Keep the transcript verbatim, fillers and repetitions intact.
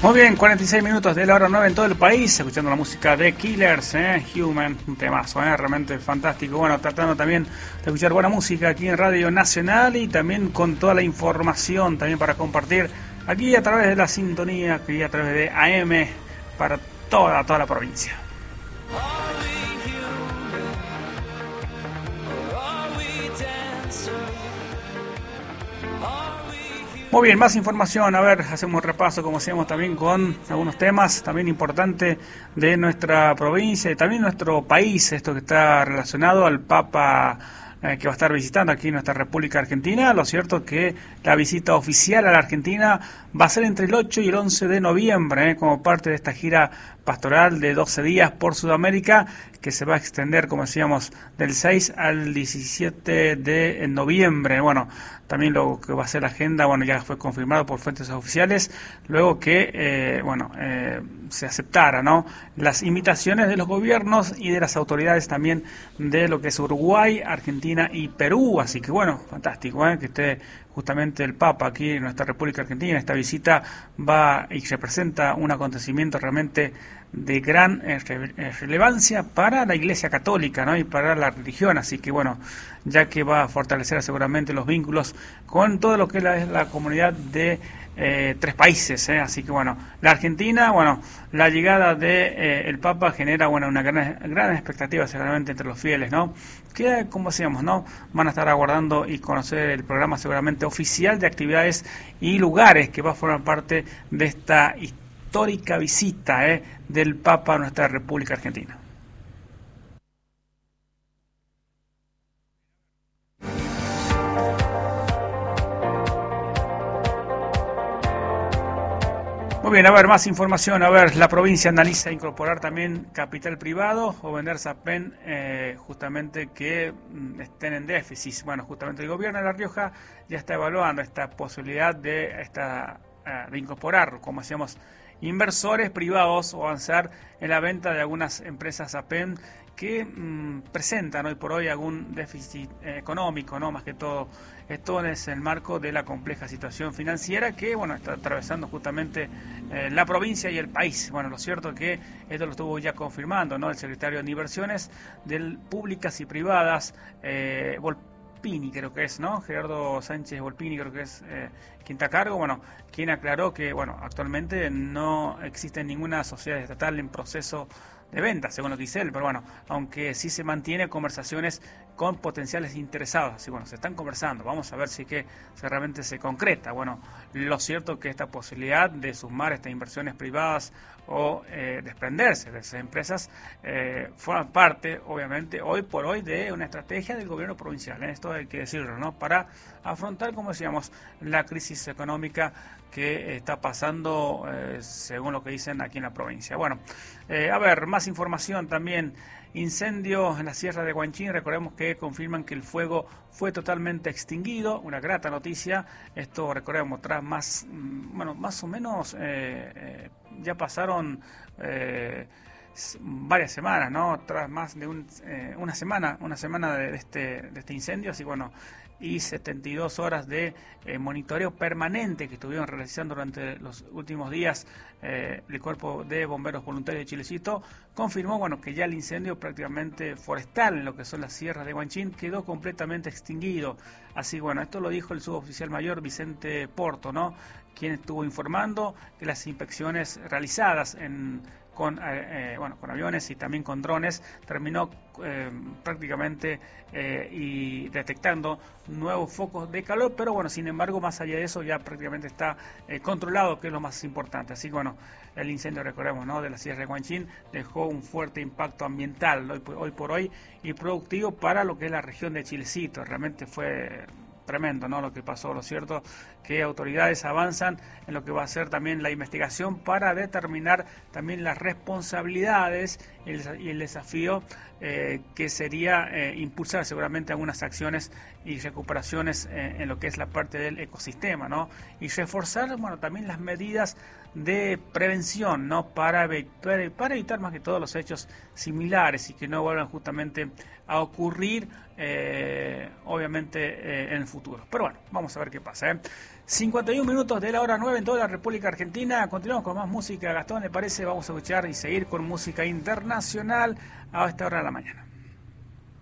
Muy bien, cuarenta y seis minutos de la hora nueve en todo el país, escuchando la música de Killers, eh, Human, un temazo, eh, realmente fantástico. Bueno, tratando también de escuchar buena música aquí en Radio Nacional y también con toda la información también para compartir aquí a través de la sintonía, aquí a través de A M para toda, toda la provincia. Muy bien, más información, a ver, hacemos un repaso como hacemos también con algunos temas también importantes de nuestra provincia y también nuestro país, esto que está relacionado al Papa eh, que va a estar visitando aquí en nuestra República Argentina. Lo cierto es que la visita oficial a la Argentina va a ser entre el ocho y el once de noviembre, eh, como parte de esta gira pastoral de doce días por Sudamérica, que se va a extender, como decíamos, del seis al diecisiete de noviembre. Bueno, también lo que va a ser la agenda, bueno, ya fue confirmado por fuentes oficiales, luego que, eh, bueno, eh, se aceptara, ¿no?, las invitaciones de los gobiernos y de las autoridades también de lo que es Uruguay, Argentina y Perú. Así que, bueno, fantástico, ¿eh?, que esté justamente el Papa aquí en nuestra República Argentina. Esta visita va y representa un acontecimiento realmente de gran eh, re, relevancia para la Iglesia Católica, ¿no?, y para la religión. Así que, bueno, ya que va a fortalecer seguramente los vínculos con todo lo que es la, la comunidad de eh, tres países, ¿eh? Así que, bueno, la Argentina, bueno, la llegada de eh, el Papa genera, bueno, una gran, gran expectativa seguramente entre los fieles, ¿no?, que, como decíamos, ¿no?, van a estar aguardando y conocer el programa seguramente oficial de actividades y lugares que va a formar parte de esta histórica visita eh, del Papa a nuestra República Argentina. Muy bien, a ver, más información. A ver, la provincia analiza incorporar también capital privado o vender Sapen, eh, justamente que mm, estén en déficit. Bueno, justamente el gobierno de La Rioja ya está evaluando esta posibilidad de, esta, uh, de incorporar, como decíamos, inversores privados o avanzar en la venta de algunas empresas Sapen que mmm, presentan hoy por hoy algún déficit eh, económico, ¿no?, más que todo. Esto es el marco de la compleja situación financiera que, bueno, está atravesando justamente eh, la provincia y el país. Bueno, lo cierto es que esto lo estuvo ya confirmando, ¿no?, el secretario de Inversiones del Públicas y Privadas, eh, Volpini, creo que es, ¿no?, Gerardo Sánchez Volpini, creo que es eh, quien está a cargo, bueno, quien aclaró que, bueno, actualmente no existe ninguna sociedad estatal en proceso de venta, según lo que dice él, pero bueno, aunque sí se mantiene conversaciones con potenciales interesados, así bueno, se están conversando, vamos a ver si que si realmente se concreta. Bueno, lo cierto es que esta posibilidad de sumar estas inversiones privadas o eh, desprenderse de esas empresas eh, forman parte, obviamente, hoy por hoy de una estrategia del gobierno provincial, ¿eh? Esto hay que decirlo, ¿no?, para afrontar, como decíamos, la crisis económica que está pasando, eh, según lo que dicen aquí en la provincia. Bueno, eh, a ver, más información también. Incendio en la Sierra de Guanchín, recordemos que confirman que el fuego fue totalmente extinguido, una grata noticia. Esto, recordemos, tras más, bueno, más o menos, eh, eh, ya pasaron eh, varias semanas, ¿no?, tras más de un, eh, una semana, una semana de este, de este incendio, así bueno, y setenta y dos horas de eh, monitoreo permanente que estuvieron realizando durante los últimos días. Eh, el Cuerpo de Bomberos Voluntarios de Chilecito confirmó, bueno, que ya el incendio prácticamente forestal en lo que son las sierras de Guanchín quedó completamente extinguido. Así, bueno, esto lo dijo el suboficial mayor Vicente Porto, ¿no?, quien estuvo informando que las inspecciones realizadas en con eh, bueno con aviones y también con drones terminó eh, prácticamente eh, y detectando nuevos focos de calor, pero bueno, sin embargo, más allá de eso ya prácticamente está eh, controlado, que es lo más importante. Así que bueno, el incendio, recordemos, ¿no?, de la Sierra de Guanchín dejó un fuerte impacto ambiental hoy, hoy por hoy y productivo para lo que es la región de Chilecito. Realmente fue tremendo, ¿no?, lo que pasó. Lo cierto que autoridades avanzan en lo que va a ser también la investigación para determinar también las responsabilidades y el, y el desafío eh, que sería eh, impulsar seguramente algunas acciones y recuperaciones eh, en lo que es la parte del ecosistema, ¿no?, y reforzar, bueno, también las medidas de prevención, ¿no?, para, para evitar más que todo los hechos similares y que no vuelvan justamente a ocurrir, eh, obviamente, eh, en el futuro. Pero bueno, vamos a ver qué pasa, ¿eh? cincuenta y un minutos de la hora nueve en toda la República Argentina. Continuamos con más música. Gastón, ¿le parece? Vamos a escuchar y seguir con música internacional a esta hora de la mañana.